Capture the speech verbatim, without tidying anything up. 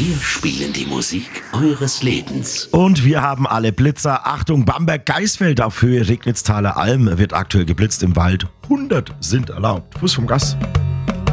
Wir spielen die Musik eures Lebens. Und wir haben alle Blitzer. Achtung, Bamberg-Geisfeld auf Höhe Regnitztaler Alm wird aktuell geblitzt im Wald. hundert sind erlaubt. Fuß vom Gas.